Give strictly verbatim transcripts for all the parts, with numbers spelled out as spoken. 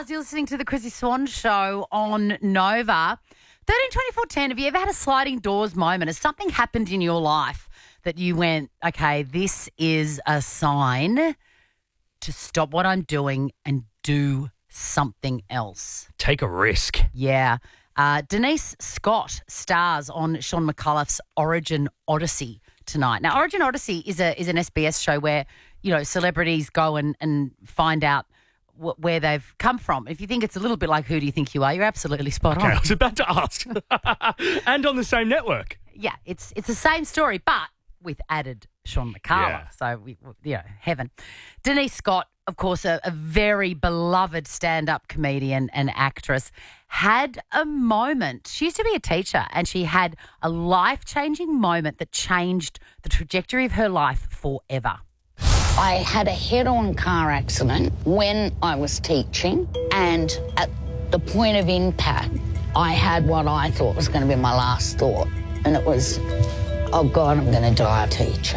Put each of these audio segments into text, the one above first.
Stars. You're listening to the Chrissy Swan Show on Nova. thirteen twenty-four ten, have you ever had a sliding doors moment? Has something happened in your life that you went, okay, this is a sign to stop what I'm doing and do something else? Take a risk. Yeah. Uh, Denise Scott stars on Sean McCullough's Origin Odyssey tonight. Now, Origin Odyssey is a is an S B S show where, you know, celebrities go and, and find out wh- where they've come from. If you think it's a little bit like Who Do You Think You Are, you're absolutely spot Okay, on. I was about to ask. And on the same network. Yeah, it's it's the same story, but with added Sean McCullough. Yeah. So, we, you know, heaven. Denise Scott, of course, a, a very beloved stand-up comedian and actress, had a moment. She used to be a teacher, and she had a life-changing moment that changed the trajectory of her life forever. I had a head-on car accident when I was teaching, and at the point of impact, I had what I thought was going to be my last thought, and it was, oh, God, I'm going to die a teacher.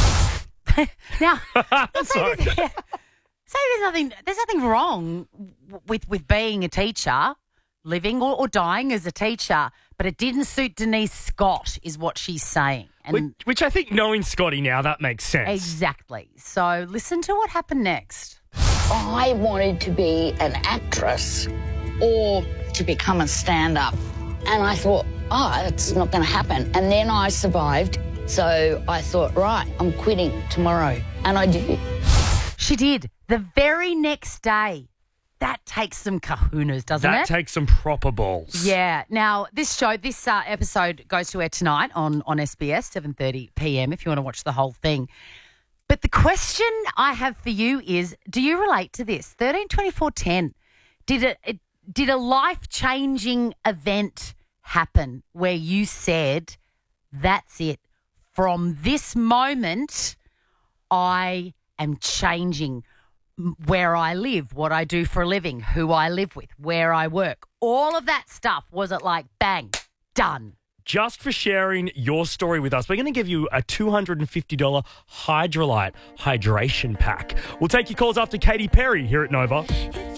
Now, Sorry. say there's nothing there's nothing wrong with with being a teacher, living or, or dying as a teacher, but it didn't suit Denise Scott, is what she's saying. And Which, which I think, knowing Scotty now, that makes sense. exactly. So listen to what happened next. I wanted to be an actress or to become a stand-up, and I thought, oh, it's not going to happen. And then I survived, so I thought, right, I'm quitting tomorrow, and I did. She did. The very next day. That takes some kahunas, doesn't That it? takes some proper balls. Yeah. Now, this show, this uh, episode goes to air tonight on, on S B S, seven thirty p.m, if you want to watch the whole thing. But the question I have for you is, do you relate to this? thirteen twenty-four ten, did it, it did a life-changing event happen where you said, that's it. From this moment, I am changing where I live, what I do for a living, who I live with, where I work. All of that stuff, was it like, bang, done? Just for sharing your story with us, we're going to give you a two hundred fifty dollars Hydrolite hydration pack. We'll take your calls after Katy Perry here at Nova.